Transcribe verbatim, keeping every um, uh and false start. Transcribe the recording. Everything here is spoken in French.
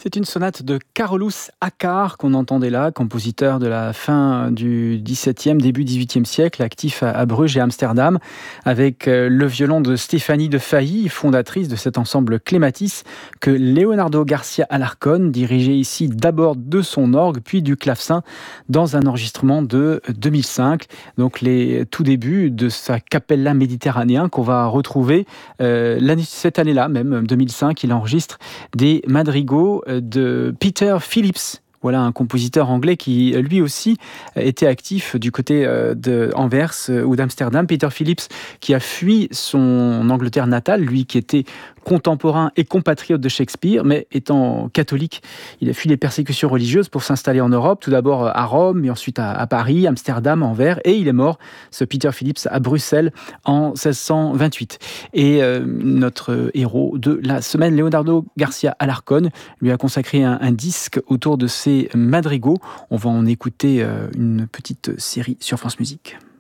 C'est une sonate de Carolus Akar qu'on entendait là, compositeur de la fin du dix-septième, début dix-huitième siècle, actif à, à Bruges et Amsterdam, avec euh, le violon de Stéphanie de Failly, fondatrice de cet ensemble Clématis, que Leonardo Garcia Alarcón dirigeait ici d'abord de son orgue, puis du clavecin, dans un enregistrement de deux mille cinq. Donc les tout débuts de sa Capella Méditerranéen qu'on va retrouver euh, l'année, cette année-là, même deux mille cinq, il enregistre des madrigaux de Peter Phillips. Voilà un compositeur anglais qui, lui aussi, était actif du côté de Anvers ou d'Amsterdam. Peter Phillips qui a fui son Angleterre natale, lui qui était contemporain et compatriote de Shakespeare, mais étant catholique, il a fui les persécutions religieuses pour s'installer en Europe, tout d'abord à Rome, mais ensuite à, à Paris, Amsterdam, Anvers, et il est mort, ce Peter Phillips, à Bruxelles en seize cent vingt-huit. Et euh, notre héros de la semaine, Leonardo Garcia Alarcón, lui a consacré un, un disque autour de ses madrigaux. On va en écouter euh, une petite série sur France Musique.